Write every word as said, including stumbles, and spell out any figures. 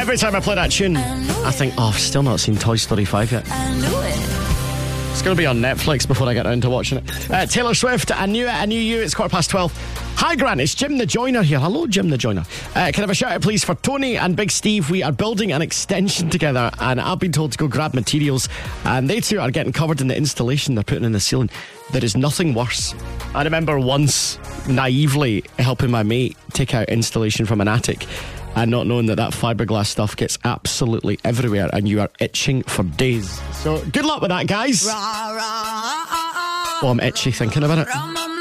Every time I play that tune, I think, oh, I've still not seen Toy Story five yet. It's going to be on Netflix before I get around to watching it. Uh, Taylor Swift, I Knew It, I Knew You. It's quarter past twelve. Hi, Grant. It's Jim the Joiner here. Hello, Jim the Joiner. Uh, can I have a shout out, please, for Tony and Big Steve? We are building an extension together, and I've been told to go grab materials, and they too are getting covered in the installation they're putting in the ceiling. There is nothing worse. I remember once naively helping my mate take out insulation from an attic and not knowing that that fiberglass stuff gets absolutely everywhere and you are itching for days. So good luck with that, guys. Oh, I'm itchy thinking about it.